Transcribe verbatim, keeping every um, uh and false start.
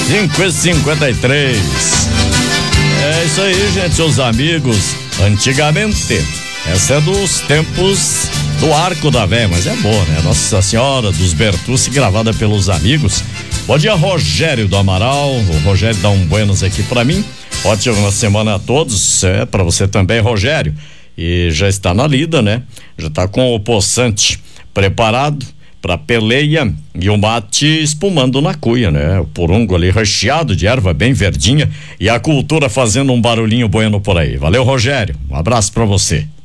cinco e cinquenta e três. É isso aí, gente, seus amigos. Antigamente, essa é dos tempos do Arco da Véia, mas é boa, né? Nossa Senhora dos Bertucci, gravada pelos amigos. Bom dia, Rogério do Amaral. O Rogério dá um buenos aqui pra mim. Ótima semana a todos, é pra você também, Rogério. E já está na lida, né? Já tá com o poçante preparado pra peleia e o mate espumando na cuia, né? O porungo ali recheado de erva bem verdinha e a cultura fazendo um barulhinho bueno por aí. Valeu, Rogério. Um abraço pra você.